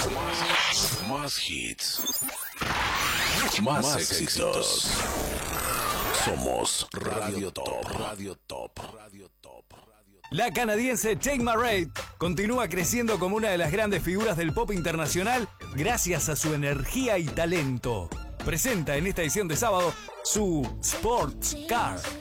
Más hits. Más éxitos. Somos Radio Top. Radio Top. Radio Top. La canadiense Take My Rate continúa creciendo como una de las grandes figuras del pop internacional gracias a su energía y talento. Presenta en esta edición de sábado su Sports Car.